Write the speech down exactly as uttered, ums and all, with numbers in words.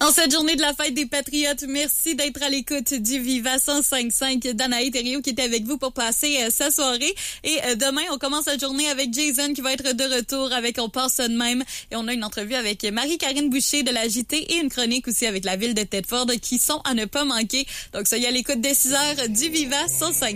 En cette journée de la fête des Patriotes, merci d'être à l'écoute du Viva cent cinq cinq. Danae Thériault qui est avec vous pour passer euh, sa soirée. Et euh, demain, on commence la journée avec Jason qui va être de retour avec On passe ça de même. Et on a une entrevue avec Marie-Karine Boucher de la J T et une chronique aussi avec la ville de Thetford qui sont à ne pas manquer. Donc, soyez à l'écoute des six heures du Viva cent cinq.